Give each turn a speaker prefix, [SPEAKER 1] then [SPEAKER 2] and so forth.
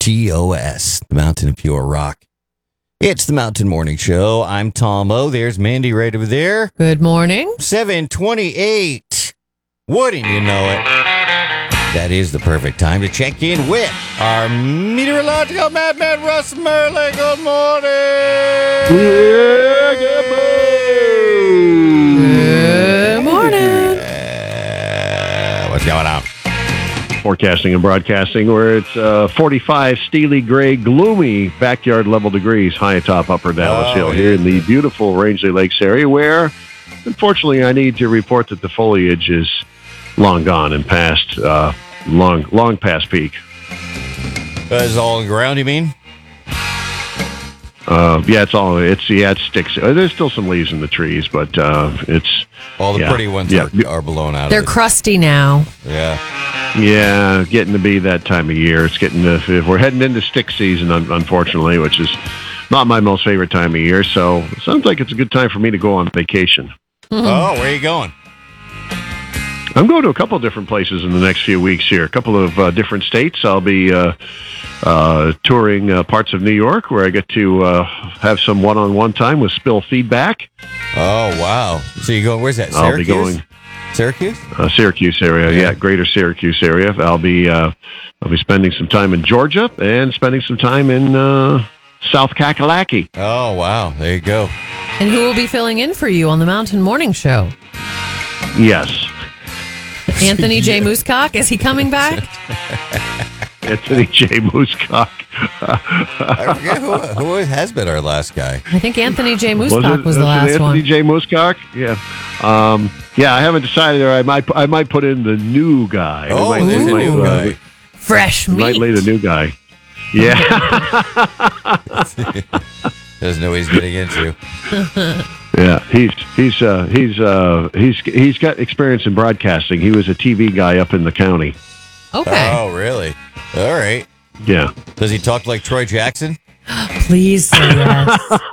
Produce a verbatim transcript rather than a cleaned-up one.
[SPEAKER 1] T O S, the Mountain of Pure Rock. It's the Mountain Morning Show. I'm Tom O. There's Mandy right over there.
[SPEAKER 2] Good morning.
[SPEAKER 1] seven twenty-eight. Wouldn't you know it? That is the perfect time to check in with our meteorological madman, Russ Merle. Good morning.
[SPEAKER 3] Yeah, good
[SPEAKER 2] Good morning.
[SPEAKER 1] Uh, what's going on?
[SPEAKER 3] Forecasting and broadcasting, where it's uh, forty-five steely gray, gloomy backyard level degrees high atop Upper Dallas
[SPEAKER 1] Oh,
[SPEAKER 3] Hill
[SPEAKER 1] yeah.
[SPEAKER 3] here in the beautiful Rangeley Lakes area, where unfortunately I need to report that the foliage is long gone and past, uh, long, long past peak.
[SPEAKER 1] Uh, is it all on the ground, you mean?
[SPEAKER 3] Uh, yeah, it's all, it's, yeah, it sticks. Uh, There's still some leaves in the trees, but uh, it's,
[SPEAKER 1] All the
[SPEAKER 3] Yeah.
[SPEAKER 1] pretty ones
[SPEAKER 3] Yeah.
[SPEAKER 1] are, are blown out
[SPEAKER 2] They're
[SPEAKER 1] of it.
[SPEAKER 2] crusty now.
[SPEAKER 1] Yeah.
[SPEAKER 3] yeah, getting to be that time of year. It's getting to, if we're heading into stick season, un- unfortunately, which is not my most favorite time of year. So it sounds like it's a good time for me to go on vacation.
[SPEAKER 1] Oh, where are you going?
[SPEAKER 3] I'm going to a couple of different places in the next few weeks here, a couple of uh, different states. I'll be uh, uh, touring uh, parts of New York where I get to uh, have some one-on-one time with Spill Feedback.
[SPEAKER 1] Oh, wow. So you go, where's that?
[SPEAKER 3] I'll be
[SPEAKER 1] Syracuse?
[SPEAKER 3] going
[SPEAKER 1] Syracuse?
[SPEAKER 3] uh, Syracuse area,
[SPEAKER 1] Yeah.
[SPEAKER 3] yeah. greater Syracuse area. I'll be uh, I'll be spending some time in Georgia and spending some time in uh, South Kakalaki.
[SPEAKER 1] Oh, wow. There you go.
[SPEAKER 2] And who will be filling in for you on the Mountain Morning Show?
[SPEAKER 3] Yes,
[SPEAKER 2] Anthony J. Moosecock, is he coming back?
[SPEAKER 3] Anthony J. Moosecock.
[SPEAKER 1] I forget who, who has been our last guy.
[SPEAKER 2] I think Anthony J.
[SPEAKER 3] Was
[SPEAKER 2] Moosecock
[SPEAKER 3] it,
[SPEAKER 2] was the
[SPEAKER 3] was it
[SPEAKER 2] last
[SPEAKER 3] Anthony
[SPEAKER 2] one.
[SPEAKER 3] J. Moosecock? Yeah. Um, yeah, I haven't decided. Or I might I might put in the new guy.
[SPEAKER 1] Oh,
[SPEAKER 3] I might,
[SPEAKER 1] there's a
[SPEAKER 3] I might,
[SPEAKER 1] new
[SPEAKER 3] uh,
[SPEAKER 1] guy.
[SPEAKER 2] Fresh
[SPEAKER 3] Might
[SPEAKER 2] meat.
[SPEAKER 3] lay the new guy. Yeah.
[SPEAKER 1] Doesn't know what he's getting into.
[SPEAKER 3] Yeah, he's he's uh, he's uh, he's he's got experience in broadcasting. He was a T V guy up in the county.
[SPEAKER 2] Okay.
[SPEAKER 1] Oh, really? All right.
[SPEAKER 3] Yeah.
[SPEAKER 1] Does he talk like Troy Jackson?
[SPEAKER 2] Please say yes.